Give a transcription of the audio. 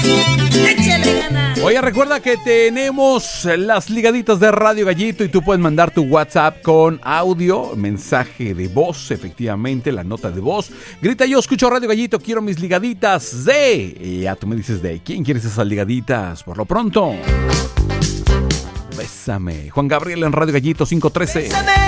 Échale ganas. Oye, recuerda que tenemos las ligaditas de Radio Gallito y tú puedes mandar tu WhatsApp con audio, mensaje de voz, efectivamente, la nota de voz. Grita: yo escucho Radio Gallito, quiero mis ligaditas de... Y ya tú me dices de quién quieres esas ligaditas. Por lo pronto, bésame. Juan Gabriel en Radio Gallito 513. Bésame